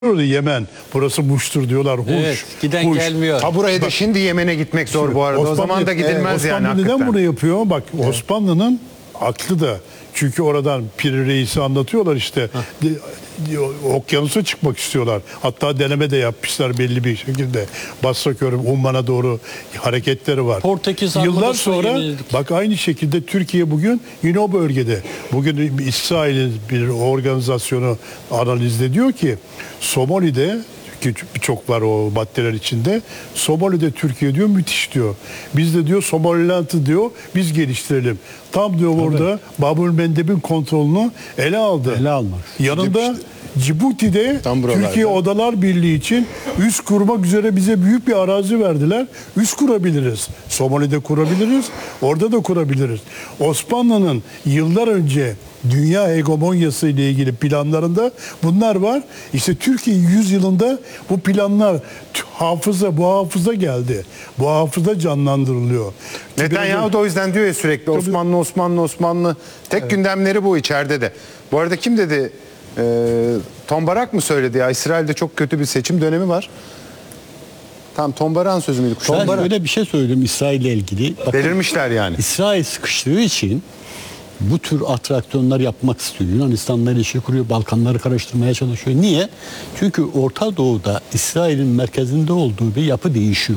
Yemen, burası Muş'tur diyorlar. Huş. Evet, giden Huş. gelmiyor. Ha buraya da şimdi Yemen'e gitmek zor bu arada. O zaman da gidilmez yani Osmanlı hakikaten. neden bunu yapıyor? Bak Osmanlı'nın aklı da. Çünkü oradan Piri Reis'i anlatıyorlar işte. Okyanusa çıkmak istiyorlar. Hatta deneme de yapmışlar belli bir şekilde. Basra Körü, Umman'a doğru hareketleri var. Portekiz Yıllar Armadası'na sonra yenildik. bak aynı şekilde Türkiye bugün yine o bölgede. Bugün İsrail'in bir organizasyonu analizde diyor ki Somali'de birçok var o maddeler içinde. Somali'de Türkiye diyor müthiş diyor. Biz de diyor Somaliland'ı diyor biz geliştirelim. Tam diyor orada Babülmendeb'in kontrolünü ele aldı. Ele almak. Yanında Cibuti'de Tam buralarda. Türkiye Odalar Birliği için üs kurmak üzere bize büyük bir arazi verdiler. Üs kurabiliriz. Somali'de kurabiliriz. Orada da kurabiliriz. Osmanlı'nın yıllar önce dünya hegemonyası ile ilgili planlarında bunlar var. İşte Türkiye 100 yılında bu planlar bu hafıza geldi. Bu hafıza canlandırılıyor. Netanyahu da o yüzden diyor ya sürekli Osmanlı. Tek gündemleri bu içeride de. Bu arada kim dedi? Tom Barak mı söyledi ya? İsrail'de çok kötü bir seçim dönemi var. Tam Tom Barak'ın sözü müydü? Ben öyle bir şey söyleyeyim İsrail ile ilgili. Bakın, Delirmişler yani. İsrail sıkıştığı için bu tür atraksiyonlar yapmak istiyor. Yunanistan'la ilişki kuruyor, Balkanları karıştırmaya çalışıyor. Niye? Çünkü Orta Doğu'da İsrail'in merkezinde olduğu bir yapı değişiyor.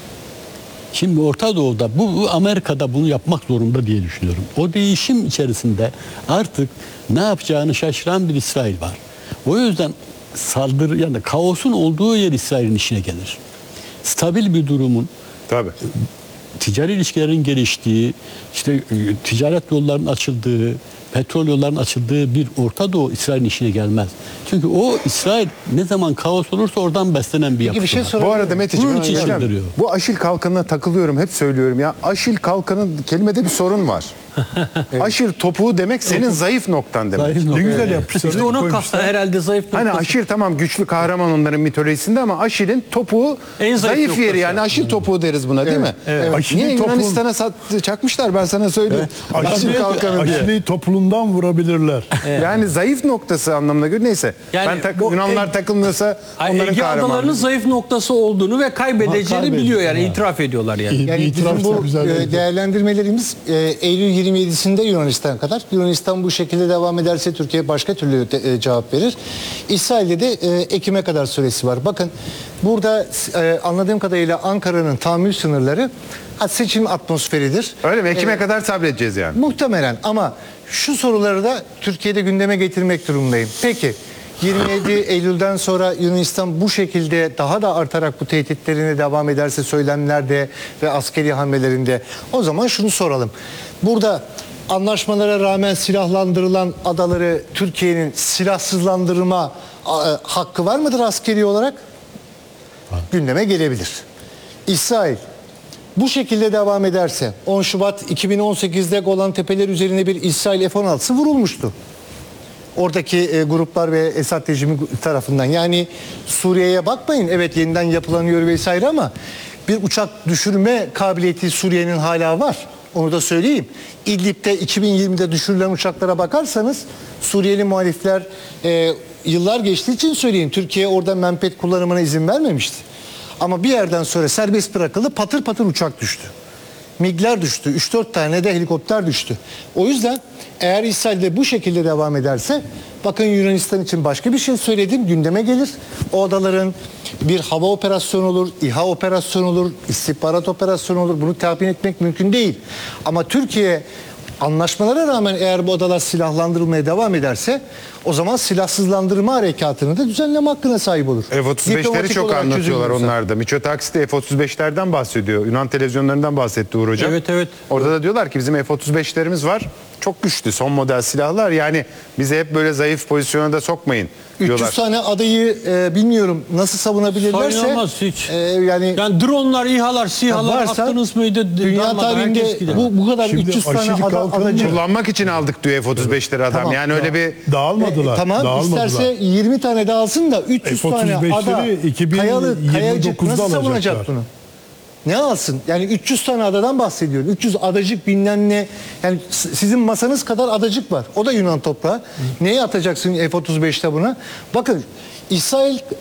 Şimdi Orta Doğu'da bu Amerika'da bunu yapmak zorunda diye düşünüyorum. O değişim içerisinde artık ne yapacağını şaşıran bir İsrail var. O yüzden saldırı yani kaosun olduğu yer İsrail'in işine gelir. Stabil bir durumun Tabii. ticari ilişkilerin geliştiği, işte ticaret yollarının açıldığı, petrol yollarının açıldığı bir Orta Doğu İsrail'in işine gelmez. Çünkü o İsrail ne zaman kaos olursa oradan beslenen bir yapı. Bir şey bu arada Meteciğim, Bunun için çıldırıyor. bu Aşil Kalkanı'na takılıyorum, hep söylüyorum ya. Aşil Kalkanı kelimede bir sorun var. Aşil topuğu demek senin zayıf noktan demek. Zayıf Ne nokta. güzel yapmışlar. İşte ona koymuşlar. herhalde zayıf Hani noktası. Aşil tamam güçlü kahraman onların mitolojisinde ama Aşil'in topuğu En zayıf zayıf yeri noktası. yani Aşil topuğu deriz buna değil mi? Evet. Aşil'in Niye topuğun- Yunanistan'a çakmışlar ben sana söyleyeyim. Aşil Kalkanı diye. Aşileyi toplumdan vurabilirler. Yani zayıf noktası anlamına göre neyse. Yani Yunanlar takılmıyorsa onların Ege kahramanı. adalarının zayıf noktası olduğunu ve kaybedeceğini kaybediyor. biliyor yani itiraf ediyorlar yani. Yani İtiraf bizim da bu güzel değil. değerlendirmelerimiz Eylül 27'sinde Yunanistan kadar. Yunanistan bu şekilde devam ederse Türkiye başka türlü cevap verir. İsrail'de de Ekim'e kadar süresi var. Bakın burada anladığım kadarıyla Ankara'nın tahammül sınırları seçim atmosferidir. Öyle mi? Ekim'e kadar sabredeceğiz yani. Muhtemelen ama şu soruları da Türkiye'de gündeme getirmek durumundayım. Peki 27 Eylül'den sonra Yunanistan bu şekilde daha da artarak bu tehditlerine devam ederse söylemlerde ve askeri hamlelerinde o zaman şunu soralım. Burada anlaşmalara rağmen silahlandırılan adaları Türkiye'nin silahsızlandırma hakkı var mıdır askeri olarak? Gündeme gelebilir. İsrail bu şekilde devam ederse 10 Şubat 2018'de Golan Tepeleri üzerine bir İsrail F-16'sı vurulmuştu. Oradaki gruplar ve Esad rejimi tarafından. Yani Suriye'ye bakmayın. Evet yeniden yapılanıyor vesaire ama bir uçak düşürme kabiliyeti Suriye'nin hala var. Onu da söyleyeyim. İdlib'de 2020'de düşürülen uçaklara bakarsanız Suriyeli muhalifler yıllar geçtiği için söyleyeyim. Türkiye orada menpet kullanımına izin vermemişti. Ama bir yerden sonra serbest bırakıldı patır patır uçak düştü. MiG'ler düştü. 3-4 tane de helikopter düştü. O yüzden eğer İsrail'de bu şekilde devam ederse bakın Yunanistan için başka bir şey söyledim gündeme gelir. O adaların bir hava operasyonu olur, İHA operasyonu olur, istihbarat operasyonu olur. Bunu tahmin etmek mümkün değil. Ama Türkiye anlaşmalara rağmen eğer bu adalar silahlandırılmaya devam ederse o zaman silahsızlandırma harekatını da düzenleme hakkına sahip olur. F-35'leri Diplomatik çok olarak anlatıyorlar çözülürse. onlar da. Miçotakis de F-35'lerden bahsediyor. Yunan televizyonlarından bahsetti Uğur Hocam. Evet. Orada da diyorlar ki bizim F-35'lerimiz var. Çok güçlü son model silahlar. Yani bizi hep böyle zayıf pozisyona da sokmayın diyorlar. 300 tane adayı bilmiyorum nasıl savunabilirlerse Sayılamaz hiç. Yani dronlar, İHA'lar, SİHA'lar varsa attınız mıydı? dünya Darmadan herkes tarihinde gider. bu kadar Şimdi 300 tane aşırı kalkanı adacı. Kullanmak için aldık diyor F-35'leri adam. Tamam. Yani öyle bir Dağılmadılar. Tamam dağılmadılar. isterse 20 tane dağılsın da 300 tane ada F-35'leri kayacık 2029'da nasıl savunacak alacaklar. bunu? Ne alsın? Yani 300 tane adadan bahsediyorum. 300 adacık bilmem ne. Yani sizin masanız kadar adacık var. O da Yunan toprağı. Neye atacaksın F-35'te buna? Bakın İsrail